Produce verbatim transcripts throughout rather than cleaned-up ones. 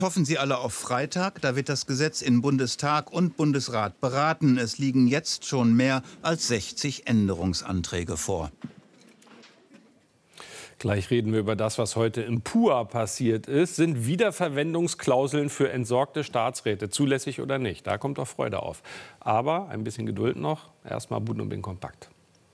Hoffen Sie alle auf Freitag, da wird das Gesetz in Bundestag und Bundesrat beraten. Es liegen jetzt schon mehr als sechzig Änderungsanträge vor. Gleich reden wir über das, was heute im P U A passiert ist. Sind Wiederverwendungsklauseln für entsorgte Staatsräte zulässig oder nicht? Da kommt doch Freude auf. Aber ein bisschen Geduld noch. Erstmal Buden und Bin kompakt.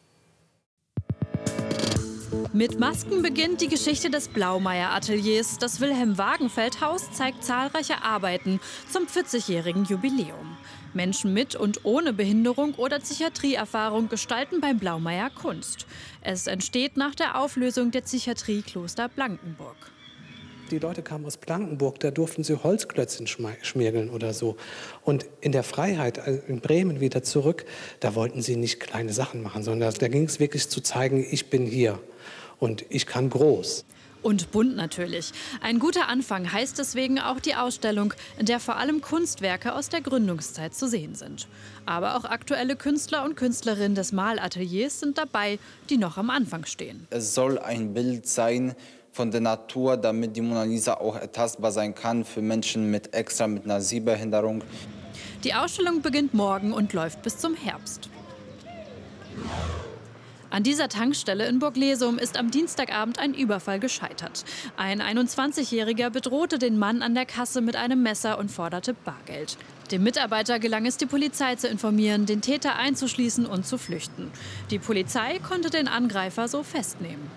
Mit Masken beginnt die Geschichte des Blaumeier-Ateliers. Das Wilhelm-Wagenfeld-Haus zeigt zahlreiche Arbeiten zum vierzigjährigen Jubiläum. Menschen mit und ohne Behinderung oder Psychiatrieerfahrung gestalten beim Blaumeier Kunst. Es entsteht nach der Auflösung der Psychiatrie Kloster Blankenburg. Die Leute kamen aus Blankenburg, da durften sie Holzklötzchen schmirgeln oder so. Und in der Freiheit, in Bremen wieder zurück, da wollten sie nicht kleine Sachen machen, sondern da ging es wirklich zu zeigen, ich bin hier und ich kann groß. Und bunt natürlich. Ein guter Anfang heißt deswegen auch die Ausstellung, in der vor allem Kunstwerke aus der Gründungszeit zu sehen sind. Aber auch aktuelle Künstler und Künstlerinnen des Malateliers sind dabei, die noch am Anfang stehen. Es soll ein Bild sein von der Natur, damit die Mona Lisa auch ertastbar sein kann für Menschen mit extra mit einer Sehbehinderung. Die Ausstellung beginnt morgen und läuft bis zum Herbst. An dieser Tankstelle in Burglesum ist am Dienstagabend ein Überfall gescheitert. Ein einundzwanzigjähriger bedrohte den Mann an der Kasse mit einem Messer und forderte Bargeld. Dem Mitarbeiter gelang es, die Polizei zu informieren, den Täter einzuschließen und zu flüchten. Die Polizei konnte den Angreifer so festnehmen.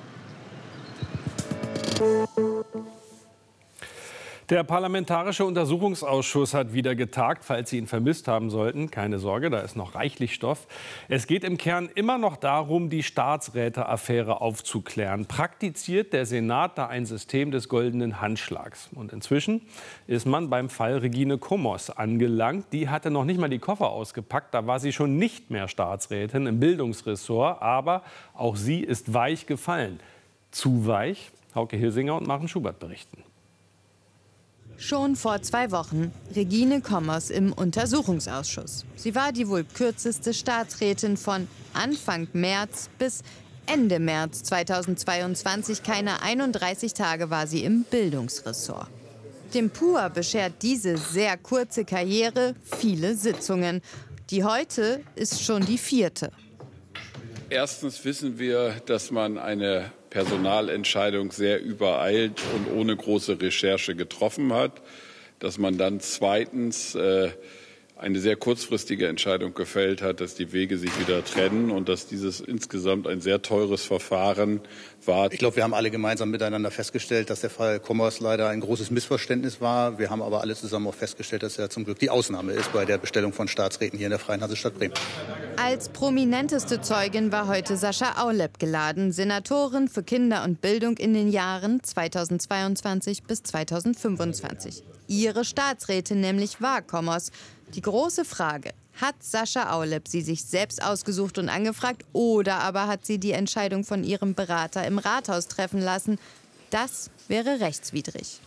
Der Parlamentarische Untersuchungsausschuss hat wieder getagt, falls Sie ihn vermisst haben sollten. Keine Sorge, da ist noch reichlich Stoff. Es geht im Kern immer noch darum, die Staatsräte-Affäre aufzuklären. Praktiziert der Senat da ein System des goldenen Handschlags. Und inzwischen ist man beim Fall Regine Kummers angelangt. Die hatte noch nicht mal die Koffer ausgepackt. Da war sie schon nicht mehr Staatsrätin im Bildungsressort. Aber auch sie ist weich gefallen. Zu weich? Hauke Hilsinger und Maren Schubert berichten. Schon vor zwei Wochen Regine Kummers im Untersuchungsausschuss. Sie war die wohl kürzeste Staatsrätin von Anfang März bis Ende März zweitausendzweiundzwanzig. Keine einunddreißig Tage war sie im Bildungsressort. Dem P U A beschert diese sehr kurze Karriere viele Sitzungen. Die heute ist schon die vierte. Erstens wissen wir, dass man eine Personalentscheidung sehr übereilt und ohne große Recherche getroffen hat, dass man dann zweitens äh, eine sehr kurzfristige Entscheidung gefällt hat, dass die Wege sich wieder trennen und dass dieses insgesamt ein sehr teures Verfahren war. Ich glaube, wir haben alle gemeinsam miteinander festgestellt, dass der Fall Kummers leider ein großes Missverständnis war. Wir haben aber alle zusammen auch festgestellt, dass er zum Glück die Ausnahme ist bei der Bestellung von Staatsräten hier in der Freien Hansestadt Bremen. Als prominenteste Zeugin war heute Sascha Aulep geladen, Senatorin für Kinder und Bildung in den Jahren zweitausendzweiundzwanzig bis zweitausendfünfundzwanzig. Ihre Staatsrätin nämlich war Kummers. Die große Frage: Hat Sascha Aulep sie sich selbst ausgesucht und angefragt oder aber hat sie die Entscheidung von ihrem Berater im Rathaus treffen lassen? Das wäre rechtswidrig.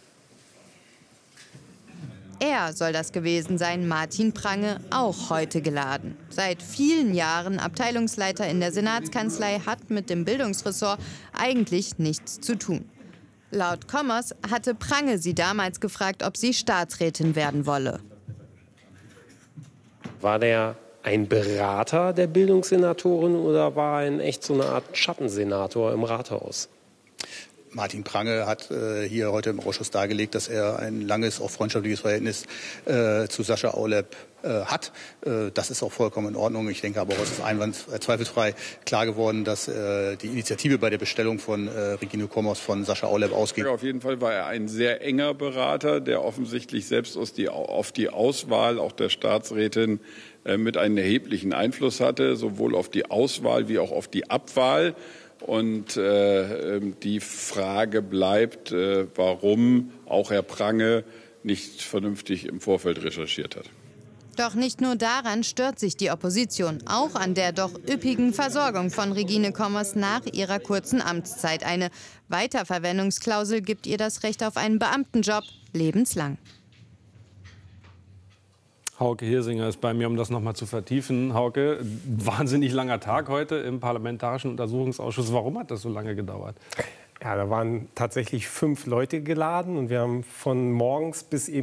Er soll das gewesen sein, Martin Prange, auch heute geladen. Seit vielen Jahren Abteilungsleiter in der Senatskanzlei, hat mit dem Bildungsressort eigentlich nichts zu tun. Laut Kummers hatte Prange sie damals gefragt, ob sie Staatsrätin werden wolle. War der ein Berater der Bildungssenatorin oder war er in echt so eine Art Schattensenator im Rathaus? Martin Prange hat äh, hier heute im Ausschuss dargelegt, dass er ein langes, auch freundschaftliches Verhältnis äh, zu Sascha Aulep äh, hat. Äh, das ist auch vollkommen in Ordnung. Ich denke aber auch, es ist einwand, äh, zweifelsfrei klar geworden, dass äh, die Initiative bei der Bestellung von äh, Regine Kummers von Sascha Aulep ausging. Auf jeden Fall war er ein sehr enger Berater, der offensichtlich selbst aus die, auf die Auswahl auch der Staatsrätin äh, mit einem erheblichen Einfluss hatte, sowohl auf die Auswahl wie auch auf die Abwahl. Und äh, die Frage bleibt, äh, warum auch Herr Prange nicht vernünftig im Vorfeld recherchiert hat. Doch nicht nur daran stört sich die Opposition, auch an der doch üppigen Versorgung von Regine Kummers nach ihrer kurzen Amtszeit. Eine Weiterverwendungsklausel gibt ihr das Recht auf einen Beamtenjob lebenslang. Hauke Hilsinger ist bei mir, um das noch mal zu vertiefen. Hauke, wahnsinnig langer Tag heute im Parlamentarischen Untersuchungsausschuss. Warum hat das so lange gedauert? Ja, da waren tatsächlich fünf Leute geladen und wir haben von morgens bis eben